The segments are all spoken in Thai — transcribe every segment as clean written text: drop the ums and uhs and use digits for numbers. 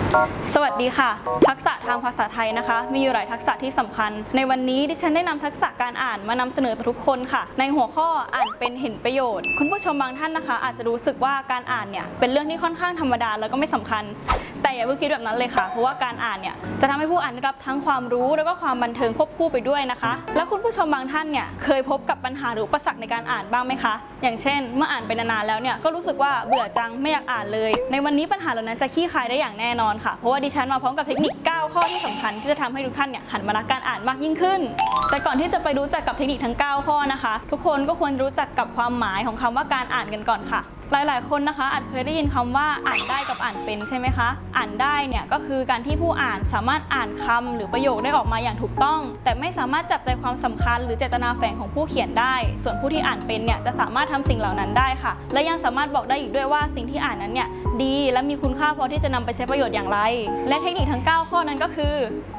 สวัสดีค่ะทักษะทางภาษาไทยนะคะมีอยู่หลายทักษะที่สำคัญในวันนี้ดิฉันได้นำทักษะการอ่านมานำเสนอทุกคนค่ะในหัวข้ออ่านเป็นเห็นประโยชน์คุณผู้ชมบางท่านนะคะอาจจะรู้สึกว่าการอ่านเนี่ยเป็นเรื่องที่ค่อนข้างธรรมดาแล้วก็ไม่สำคัญแต่อย่าเพิ่งคิดแบบนั้นเลยค่ะเพราะว่าการอ่านเนี่ยจะทำให้ผู้อ่านได้รับทั้งความรู้แล้วก็ความบันเทิงควบคู่ไปด้วยนะคะแล้วคุณผู้ชมบางท่านเนี่ยเคยพบกับปัญหาหรืออุปสรรคในการอ่านบ้างไหมคะอย่างเช่นเมื่ออ่านไปนานๆแล้วเนี่ยก็รู้สึกว่าเบื่อจังไม่อยากอ่านเลยในวันนี้ปัญหาเหล่านั้นจะคลี่คลายได้อย่างแน่นอนค่ะเพราะว่าดิฉันมาพร้อมกับเทคนิค 9 ข้อที่สำคัญที่จะทำให้ทุกท่านเนี่ยหันมารักการอ่านมากยิ่งขึ้นแต่ก่อนที่จะไปรู้จักกับเทคนิคทั้ง 9 ข้อนะคะทุกคนก็ควรรู้จักกับความหมายของคำว่าการอ่านกันก่อนค่ะหลายๆคนนะคะอาจเคยได้ยินคำว่าอ่านได้กับอ่านเป็นใช่ไหมคะอ่านได้เนี่ยก็คือการที่ผู้อ่านสามารถอ่านคำหรือประโยคได้ออกมาอย่างถูกต้องแต่ไม่สามารถจับใจความสำคัญหรือเจตนาแฝงของผู้เขียนได้ส่วนผู้ที่อ่านเป็นเนี่ยจะสามารถทำสิ่งเหล่านั้นได้ค่ะและยังสามารถบอกได้อีกด้วยว่าสิ่งที่อ่านนั้นเนี่ยดีและมีคุณค่าพอที่จะนำไปใช้ประโยชน์อย่างไรและเทคนิคทั้ง 9 ข้อนั้นก็คือ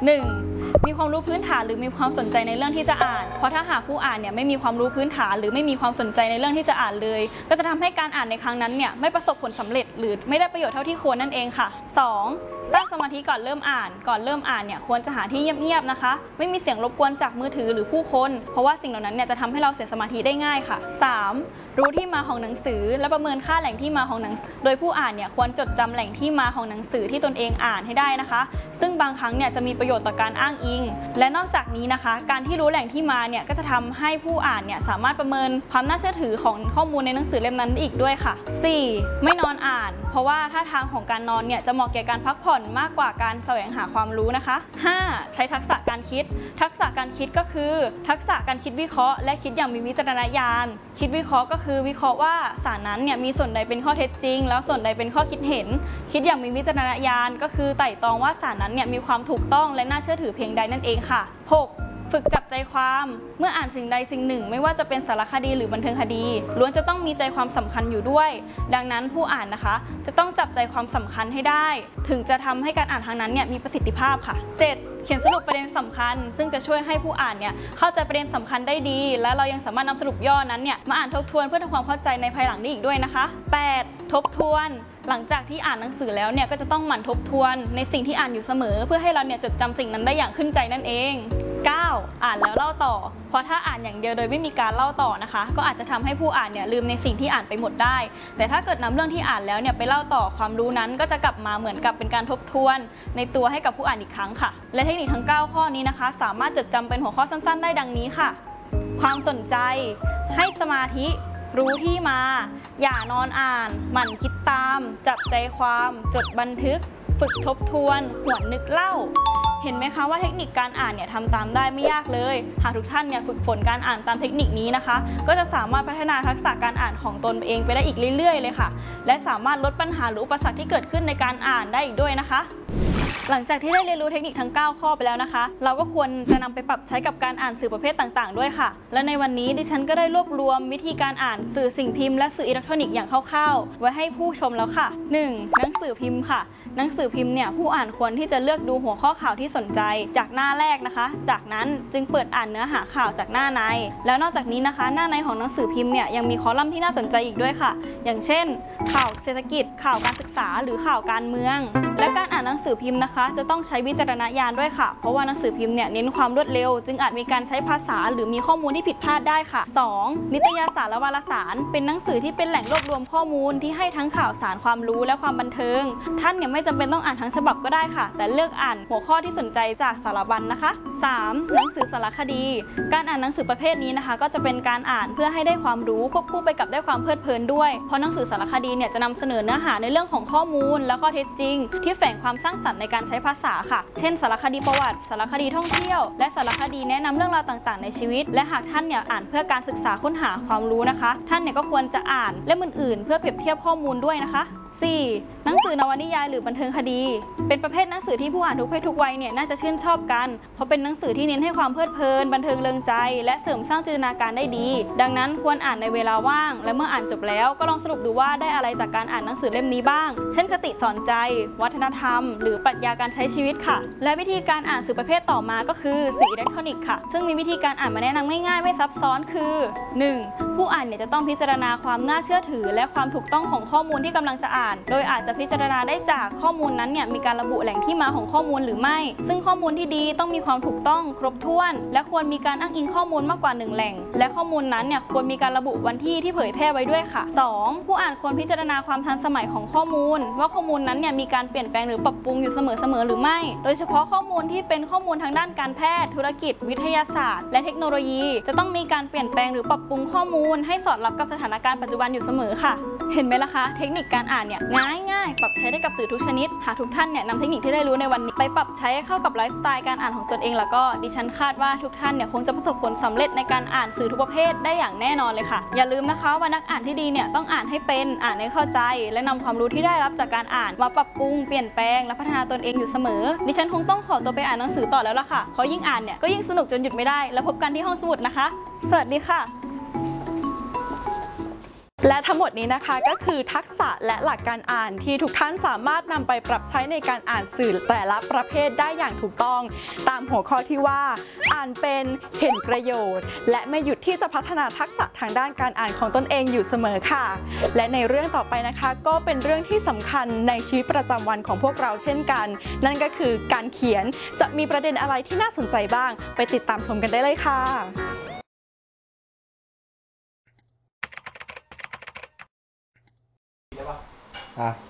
1. มีความรู้พื้นฐานหรือมีความสนใจในเรื่องที่จะอ่านเพราะถ้าหากผู้อ่านเนี่ยไม่มีความรู้พื้นฐานหรือไม่มีความสนใจในเรื่องที่จะอ่านเลยก็จะทำให้การอ่านในครั้งนั้นเนี่ยไม่ประสบผลสำเร็จหรือไม่ได้ประโยชน์เท่าที่ควรนั่นเองค่ะ 2. สร้างสมาธิก่อนเริ่มอ่านเนี่ยควรจะหาที่เงียบๆนะคะไม่มีเสียงรบกวนจากมือถือหรือผู้คนเพราะว่าสิ่งเหล่านั้นเนี่ยจะทำให้เราเสียสมาธิได้ง่ายค่ะ 3. รู้ที่มาของหนังสือและประเมินค่าแหล่งที่มาของหนังสือโดยผู้อ่านเนี่ยควรจดจำแหล่งที่มาของหนังสือที่ตนเองอ่านให้ได้นะคะซึ่งบางครั้งเนี่ยจะมีประโยชน์ต่อการอ้างอิงและนอกจากนี้นะคะการที่รู้แหล่งที่มาเนี่ยก็จะทำให้ผู้อ่านเนี่ยสามารถประเมินความน่าเชื่อถือของข้อมูลในหนังสือเล่มนั้นอีกด้วยค่ะ 4. ไม่นอนอ่านเพราะว่าท่าทางของการนอนเนี่ยจะเหมาะแก่การพักผ่อนมากกว่าการแสวงหาความรู้นะคะ 5. ใช้ทักษะการคิดทักษะการคิดก็คือทักษะการคิดวิเคราะห์และคิดอย่างมีวิจารณญาณคิดวิเคราะห์ก็คือวิเคราะห์ว่าสารนั้นเนี่ยมีส่วนใดเป็นข้อเท็จจริงแล้วส่วนใดเป็นข้อคิดเห็นคิดอย่างมีวิจารณญาณก็คือไต่ตรองว่าสารนั้นเนี่ยมีความถูกต้องและน่าเชื่อถือเพียงใดนั่นเองค่ะ 6. ฝึกจับใจความเมื่ออ่านสิ่งใดสิ่งหนึ่งไม่ว่าจะเป็นสารคดีหรือบันเทิงคดีล้วนจะต้องมีใจความสำคัญอยู่ด้วยดังนั้นผู้อ่านนะคะจะต้องจับใจความสำคัญให้ได้ถึงจะทำให้การอ่านครั้งนั้นเนี่ยมีประสิทธิภาพค่ะ 7. เขียนสรุปประเด็นสำคัญซึ่งจะช่วยให้ผู้อ่านเนี่ยเข้าใจประเด็นสำคัญได้ดีและเรายังสามารถนำสรุปย่อนั้นเนี่ยมาอ่านทบทวนเพื่อทำความเข้าใจในภายหลังได้อีกด้วยนะคะ 8. ทบทวนหลังจากที่อ่านหนังสือแล้วเนี่ยก็จะต้องหมั่นทบทวนในสิ่งที่อ่านอยู่เสมอเพื่อให้เราเนี่ยจดจำสิ่งนั้นได้อย่างขึ้นใจนั่นเอง 9. อ่านแล้วเล่าต่อเพราะถ้าอ่านอย่างเดียวโดยไม่มีการเล่าต่อนะคะก็อาจจะทำให้ผู้อ่านเนี่ยลืมในสิ่งที่อ่านไปหมดได้แต่ถ้าเกิดนำเรื่องที่อ่านแล้วเนี่ยไปเล่าต่อความรู้นั้นก็จะกลับมาเหมือนกับเป็นการทบทวนในตัวให้กับผู้อ่านอีกครั้งค่ะและเทคนิคทั้ง 9 ข้อนี้นะคะสามารถจดจำเป็นหัวข้อสั้นๆได้ดังนี้ค่ะความสนใจให้สมาธิรู้ที่มาอย่านอนอ่านหมั่นคิดตามจับใจความจดบันทึกฝึกทบทวนหวนนึกเล่าเห็นไหมคะว่าเทคนิคการอ่านเนี่ยทำตามได้ไม่ยากเลยหากทุกท่านเนี่ยฝึกฝนการอ่านตามเทคนิคนี้นะคะก็จะสามารถพัฒนาทักษะการอ่านของตนเองไปได้อีกเรื่อยๆเลยค่ะและสามารถลดปัญหาหรืออุปสรรคที่เกิดขึ้นในการอ่านได้อีกด้วยนะคะหลังจากที่ได้เรียนรู้เทคนิคทั้ง 9 ข้อไปแล้วนะคะเราก็ควรจะนำไปปรับใช้กับการอ่านสื่อประเภทต่างๆด้วยค่ะและในวันนี้ดิฉันก็ได้รวบรวมวิธีการอ่านสื่อสิ่งพิมพ์และสื่ออิเล็กทรอนิกส์อย่างคร่าวๆไว้ให้ผู้ชมแล้วค่ะ 1. หนังสือพิมพ์ค่ะหนังสือพิมพ์เนี่ยผู้อ่านควรที่จะเลือกดูหัวข้อข่าวที่สนใจจากหน้าแรกนะคะจากนั้นจึงเปิดอ่านเนื้อหาข่าวจากหน้าในแล้วนอกจากนี้นะคะหน้าในของหนังสือพิมพ์เนี่ยยังมีคอลัมน์ที่น่าสนใจอีกด้วยค่ะอย่างเช่นข่าวเศรษฐกิจข่าวการศึกษาหรือข่าวการเมืองและการอ่านหนังสือพิมพ์นะคะจะต้องใช้วิจารณญาณด้วยค่ะเพราะว่าหนังสือพิมพ์เนี่ยเน้นความรวดเร็วจึงอาจมีการใช้ภาษาหรือมีข้อมูลที่ผิดพลาดได้ค่ะ 2. นิตยสารและวารสารเป็นหนังสือที่เป็นแหล่งรวบรวมข้อมูลที่ให้ทั้งข่าวสารความรู้และความบันเทิงท่านเนี่ยไม่จำเป็นต้องอ่านทั้งฉบับก็ได้ค่ะแต่เลือกอ่านหัวข้อที่สนใจจากสารบัญนะคะ 3. หนังสือสารคดีการอ่านหนังสือประเภทนี้นะคะก็จะเป็นการอ่านเพื่อให้ได้ความรู้ควบคู่ไปกับได้ความเพลิดเพลินด้วยเพราะหนังสือสารคดีเนี่ยจะนำเสนอเนื้อหาในเรื่องของข้อมูลและข้อเท็จจริงที่แฝงความสร้างสรรค์ในการใช้ภาษาค่ะเช่นสารคดีประวัติสารคดีท่องเที่ยวและสารคดีแนะนำเรื่องราวต่างๆในชีวิตและหากท่านเนี่ยอ่านเพื่อการศึกษาค้นหาความรู้นะคะท่านเนี่ยก็ควรจะอ่านเล่มอื่นๆเพื่อเปรียบเทียบข้อมูลด้วยนะคะ 4. หนังสือนวนิยายหรือบันเทิงคดีเป็นประเภทหนังสือที่ผู้อ่านทุกเพศทุกวัยเนี่ยน่าจะชื่นชอบกันเพราะเป็นหนังสือที่เน้นให้ความเพลิดเพลินบันเทิงเริงใจและเสริมสร้างจินตนาการได้ดีดังนั้นควรอ่านในเวลาว่างและเมื่ออ่านจบแล้วก็ลองสรุปดูว่าได้อะไรจากการอ่านหนังสือเล่มนี้บ้างเช่นคติสอนใจวัฒนธรรมหรือปรัชญาการใช้ชีวิตค่ะและวิธีการอ่านสื่อประเภทต่อมาก็คือสื่ออิเล็กทรอนิกส์ค่ะซึ่งมีวิธีการอ่านมาแนะนำง่ายๆไม่ซับซ้อนคือ 1. ผู้อ่านเนี่ยจะต้องพิจารณาความน่าเชื่อถือและความถูกต้องของข้อมูลที่กำลังจะอ่านอ่านโดยอาจจะพิจารณาได้จากข้อมูลนั้นเนี่ยมีการระบุแหล่งที่มาของข้อมูลหรือไม่ซึ่งข้อมูลที่ดีต้องมีความถูกต้องครบถ้วนและควรมีการอ้างอิงข้อมูลมากกว่า1แหล่งและข้อมูลนั้นเนี่ยควรมีการระบุวันที่เผยแพร่ไว้ด้วยค่ะ 2. ผู้อ่านควรพิจารณาความทันสมัยของข้อมูลว่าข้อมูลนั้นเนี่ยมีการเปลี่ยนแปลงหรือปรับปรุงอยู่เสมอหรือไม่โดยเฉพาะข้อมูลที่เป็นข้อมูลทางด้านการแพทย์ธุรกิจวิทยาศาสตร์และเทคโนโลยีจะต้องมีการเปลี่ยนแปลงหรือปรับปรุงข้อมูลให้สอดรับกับสถานการณ์ปัจจุบันอยู่เสมอค่ะเห็นไหมล่ะคะเทคนิคการอ่านเนี่ยง่ายปรับใช้ได้กับสื่อทุกชนิดหากทุกท่านเนี่ยนำเทคนิคที่ได้รู้ในวันนี้ไปปรับใช้เข้ากับไลฟ์สไตล์การอ่านของตนเองแล้วก็ดิฉันคาดว่าทุกท่านเนี่ยคงจะประสบผลสำเร็จในการอ่านสื่อทุกประเภทได้อย่างแน่นอนเลยค่ะอย่าลืมนะคะว่านักอ่านที่ดีเนี่ยต้องอ่านให้เป็นอ่านให้เข้าใจและนำความรู้ที่ได้รับจากการอ่านมาปรับปรุงเปลี่ยนแปลงและพัฒนาตนเองอยู่เสมอดิฉันคงต้องขอตัวไปอ่านหนังสือต่อแล้วล่ะค่ะเพราะยิ่งอ่านเนี่ยก็ยิ่งสนุกจนหยุดไม่ได้แล้วพบกันที่ห้องสมุดนะคะสวัสดีค่ะและทั้งหมดนี้นะคะก็คือทักษะและหลักการอ่านที่ทุกท่านสามารถนำไปปรับใช้ในการอ่านสื่อแต่ละประเภทได้อย่างถูกต้องตามหัวข้อที่ว่าอ่านเป็นเห็นประโยชน์และไม่หยุดที่จะพัฒนาทักษะทางด้านการอ่านของตนเองอยู่เสมอค่ะและในเรื่องต่อไปนะคะก็เป็นเรื่องที่สำคัญในชีวิตประจำวันของพวกเราเช่นกันนั่นก็คือการเขียนจะมีประเด็นอะไรที่น่าสนใจบ้างไปติดตามชมกันได้เลยค่ะอ่ะ